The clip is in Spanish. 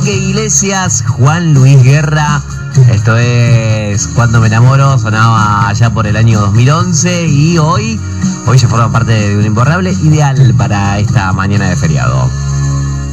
Enrique Iglesias, Juan Luis Guerra. Esto es Cuando me enamoro, sonaba allá por el año 2011 y hoy ya forma parte de un imborrable ideal para esta mañana de feriado.